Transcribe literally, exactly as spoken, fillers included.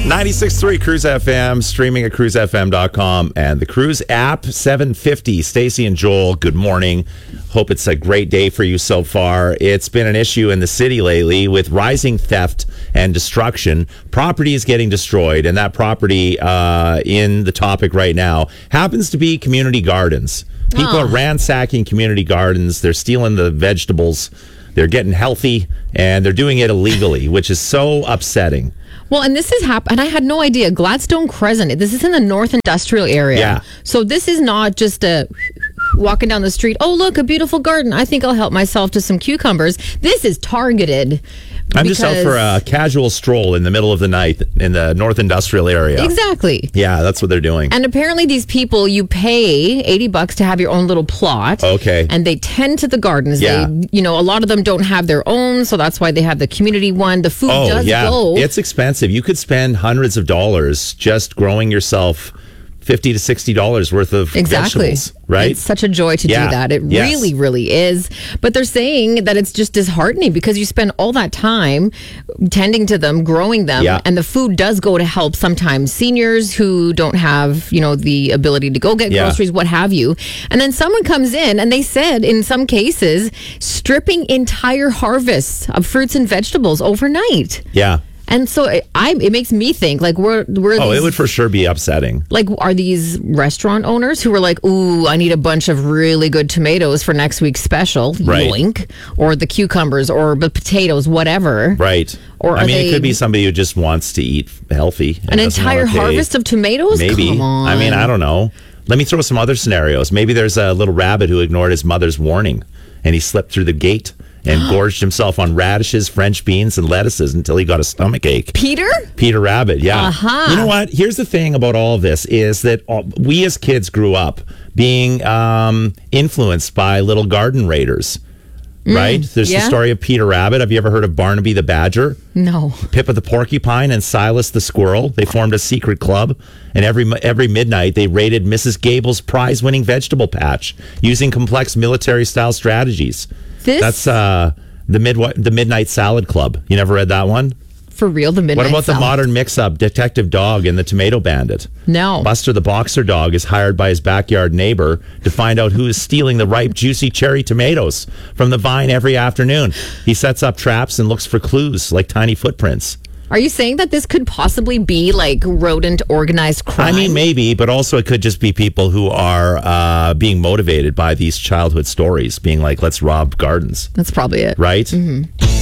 ninety-six point three Cruise F M, streaming at cruise f m dot com and the Cruise app. Seven fifty. Stacey and Joel, good morning. Hope it's a great day for you so far. It's been an issue in the city lately with rising theft and destruction. Property is getting destroyed, and that property uh, in the topic right now happens to be community gardens. People Oh. are ransacking community gardens. They're stealing the vegetables. They're getting healthy, and they're doing it illegally, which is so upsetting. Well, and this is happened, and I had no idea. Gladstone Crescent, this is in the North Industrial area. Yeah. So this is not just a walking down the street, oh, look, a beautiful garden. I think I'll help myself to some cucumbers. This is targeted. I'm just out for a casual stroll in the middle of the night in the North Industrial area. Exactly. Yeah, that's what they're doing. And apparently these people, you pay eighty bucks to have your own little plot. Okay. And they tend to the gardens. Yeah. They, you know, a lot of them don't have their own, so that's why they have the community one. The food Oh, does yeah. go. It's expensive. You could spend hundreds of dollars just growing yourself fifty to sixty dollars worth of Exactly. vegetables, right? It's such a joy to Yeah. do that. It Yes. really, really is. But they're saying that it's just disheartening because you spend all that time tending to them, growing them, Yeah. and the food does go to help sometimes seniors who don't have, you know, the ability to go get Yeah. groceries, what have you. And then someone comes in and they said in some cases stripping entire harvests of fruits and vegetables overnight. Yeah. And so it, I, it makes me think, like, we're, we're Oh, these, it would for sure be upsetting. like, are these restaurant owners who are like, ooh, I need a bunch of really good tomatoes for next week's special, Right. yoink, or the cucumbers, or the potatoes, whatever. Right. Or I are mean, it they- could be somebody who just wants to eat healthy. and An doesn't entire wanna pay. harvest of tomatoes? Maybe. Come on. I mean, I don't know. Let me throw some other scenarios. Maybe there's a little rabbit who ignored his mother's warning and he slipped through the gate and gorged himself on radishes, French beans, and lettuces until he got a stomach ache. Peter? Peter Rabbit, yeah. Uh-huh. You know what? Here's the thing about all of this is that all, we as kids grew up being um, influenced by little garden raiders, right? There's the yeah. story of Peter Rabbit. Have you ever heard of Barnaby the Badger? No. Pippa the Porcupine and Silas the Squirrel. They formed a secret club, and every every midnight they raided Missus Gable's prize-winning vegetable patch using complex military-style strategies. This- That's uh, the mid the Midnight Salad Club. You never read that one? For real, the midnight What about the salad? modern mix-up Detective Dog and the Tomato Bandit? No. Buster the Boxer Dog is hired by his backyard neighbor to find out who is stealing the ripe, juicy cherry tomatoes from the vine every afternoon. He sets up traps and looks for clues like tiny footprints. Are you saying that this could possibly be like rodent organized crime? I mean, maybe, but also it could just be people who are uh, being motivated by these childhood stories, being like, let's rob gardens, That's probably it. right?